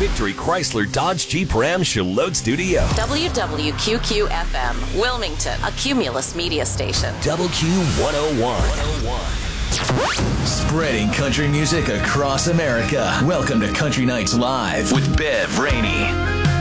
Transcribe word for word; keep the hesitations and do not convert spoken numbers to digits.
Victory Chrysler Dodge Jeep Ram Charlotte Studio. W W Q Q F M, Wilmington, a Cumulus media station. W Q one oh one. Spreading country music across America. Welcome to Country Nights Live with Bev Rainey.